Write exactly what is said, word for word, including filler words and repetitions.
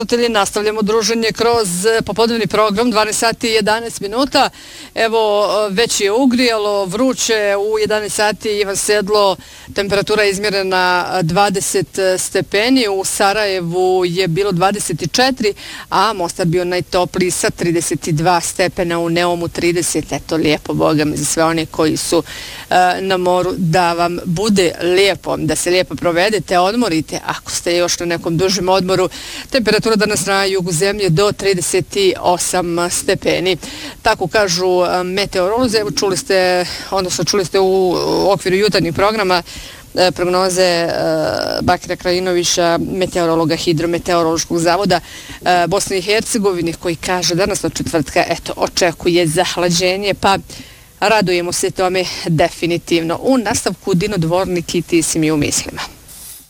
Nastavljamo druženje kroz popodnevni program, dvanaest sati i jedanaest minuta. Evo, već je ugrijalo, vruće, u jedanaest sati Ivan Sedlo, temperatura je izmjerena dvadeset stepeni, u Sarajevu je bilo dvadeset četiri, a Mostar bio najtopliji sa trideset dva stepena, u Neumu trideset. Eto, lijepo, Boga mi, za sve one koji su uh, na moru, da vam bude lijepo, da se lijepo provedete, odmorite. Ako ste još na nekom dužem odmoru, temperatura danas na jugu zemlje do trideset osam stepeni. Tako kažu meteorolozi. Evo, čuli ste, odnosno čuli ste u okviru jutarnjih programa prognoze Bakira Krajinovića, meteorologa Hidrometeorološkog zavoda Bosne i Hercegovine, koji kaže danas od četvrtka, eto, očekuje zahlađenje, pa radujemo se tome definitivno. U nastavku Dino Dvornik i Ti si mi u mislima.